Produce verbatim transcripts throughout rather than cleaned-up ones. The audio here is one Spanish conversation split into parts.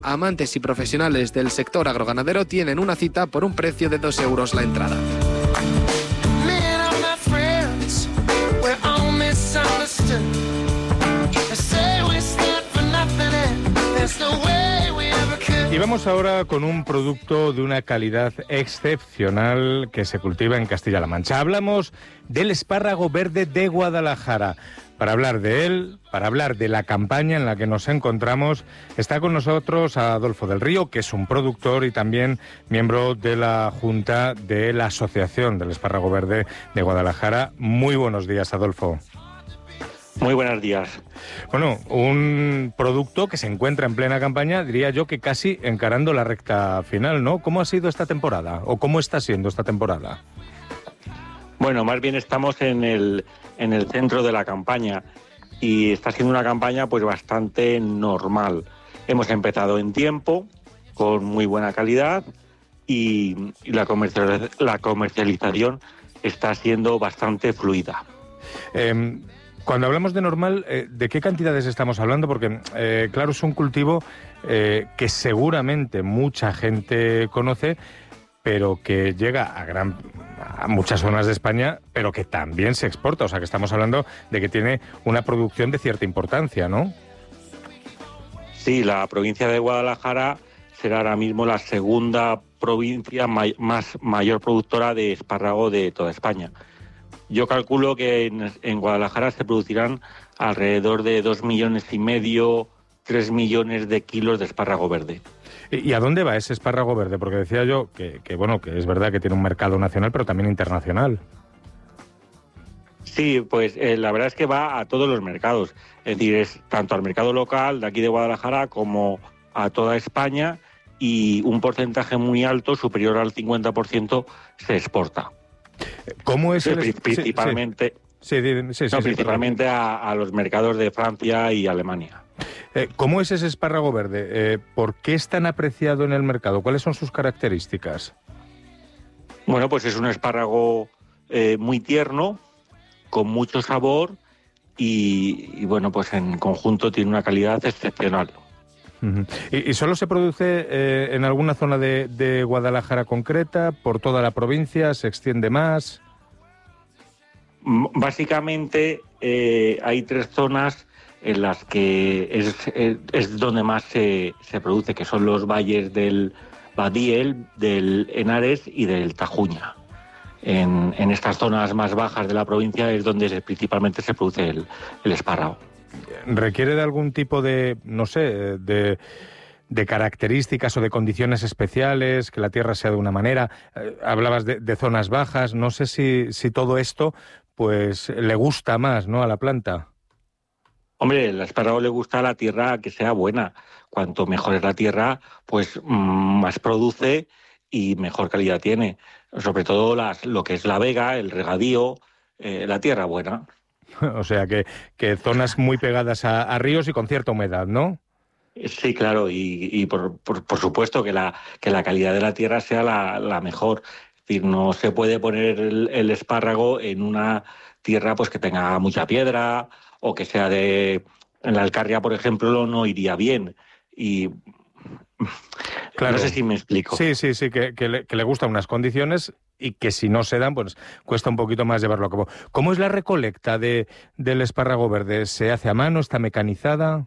Amantes y profesionales del sector agroganadero tienen una cita por un precio de dos euros la entrada. Y vamos ahora con un producto de una calidad excepcional que se cultiva en Castilla-La Mancha. Hablamos del espárrago verde de Guadalajara. Para hablar de él, para hablar de la campaña en la que nos encontramos, está con nosotros Adolfo del Río, que es un productor y también miembro de la Junta de la Asociación del Espárrago Verde de Guadalajara. Muy buenos días, Adolfo. Muy buenos días. Bueno, un producto que se encuentra en plena campaña, diría yo que casi encarando la recta final, ¿no? ¿Cómo ha sido esta temporada? ¿O cómo está siendo esta temporada? Bueno, más bien estamos en el, en el centro de la campaña y está siendo una campaña pues bastante normal. Hemos empezado en tiempo, con muy buena calidad y, y la, comercial, la comercialización está siendo bastante fluida. Eh... Cuando hablamos de normal, eh, ¿de qué cantidades estamos hablando? Porque, eh, claro, es un cultivo eh, que seguramente mucha gente conoce, pero que llega a, gran, a muchas zonas de España, pero que también se exporta. O sea, que estamos hablando de que tiene una producción de cierta importancia, ¿no? Sí, la provincia de Guadalajara será ahora mismo la segunda provincia may, más mayor productora de espárrago de toda España. Yo calculo que en, en Guadalajara se producirán alrededor de dos millones y medio, tres millones de kilos de espárrago verde. ¿Y a dónde va ese espárrago verde? Porque decía yo que, que bueno, que es verdad que tiene un mercado nacional, pero también internacional. Sí, pues eh, la verdad es que va a todos los mercados. Es decir, es tanto al mercado local de aquí de Guadalajara como a toda España, y un porcentaje muy alto, superior al cincuenta por ciento, se exporta. ¿Cómo es sí, el... Principalmente, sí, sí. Sí, sí, no, sí, principalmente sí, a, a los mercados de Francia y Alemania. Eh, ¿Cómo es ese espárrago verde? Eh, ¿Por qué es tan apreciado en el mercado? ¿Cuáles son sus características? Bueno, pues es un espárrago eh, muy tierno, con mucho sabor y, y, bueno, pues en conjunto tiene una calidad excepcional. Uh-huh. ¿Y, y solo se produce eh, en alguna zona de, de Guadalajara concreta, por toda la provincia, se extiende más? Básicamente eh, hay tres zonas en las que es, es, es donde más se, se produce, que son los valles del Badiel, del Henares y del Tajuña. En, en estas zonas más bajas de la provincia es donde se, principalmente se produce el, el espárrago. ¿Requiere de algún tipo de, no sé, de, de características o de condiciones especiales, que la tierra sea de una manera? Eh, hablabas de, de zonas bajas, no sé si, si todo esto pues le gusta más, ¿no?, a la planta. Hombre, el espárrago le gusta a la tierra que sea buena. Cuanto mejor es la tierra, pues mmm, más produce y mejor calidad tiene. Sobre todo las, lo que es la vega, el regadío, eh, la tierra buena. O sea, que, que zonas muy pegadas a, a ríos y con cierta humedad, ¿no? Sí, claro, y, y por, por, por supuesto que la, que la calidad de la tierra sea la, la mejor. Es decir, no se puede poner el, el espárrago en una tierra pues que tenga mucha piedra o que sea de... En la Alcarria, por ejemplo, no iría bien. Y claro, no sé si me explico. Sí, sí, sí, que, que, le, que le gustan unas condiciones y que si no se dan, pues cuesta un poquito más llevarlo a cabo. ¿Cómo es la recolecta de, del espárrago verde? ¿Se hace a mano? ¿Está mecanizada?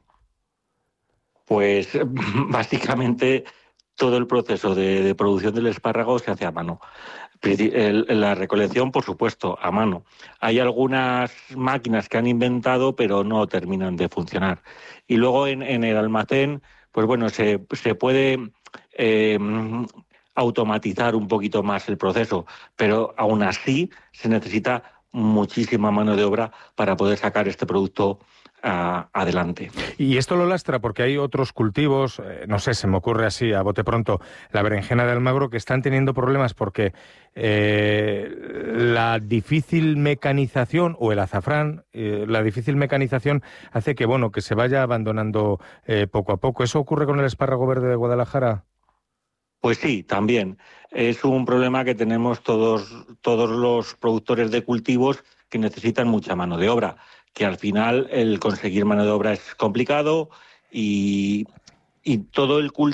Pues básicamente todo el proceso de, de producción del espárrago se hace a mano. El, la recolección, por supuesto, a mano. Hay algunas máquinas que han inventado, pero no terminan de funcionar. Y luego en, en el almacén, pues bueno, se, se puede eh, automatizar un poquito más el proceso, pero aún así se necesita muchísima mano de obra para poder sacar este producto Uh, adelante. Y esto lo lastra porque hay otros cultivos, eh, no sé, se me ocurre así a bote pronto, la berenjena de Almagro, que están teniendo problemas porque eh, la difícil mecanización, o el azafrán, eh, la difícil mecanización hace que, bueno, que se vaya abandonando eh, poco a poco. ¿Eso ocurre con el espárrago verde de Guadalajara? Pues sí, también. Es un problema que tenemos todos, todos los productores de cultivos que necesitan mucha mano de obra, que al final el conseguir mano de obra es complicado y, y todo el cultivo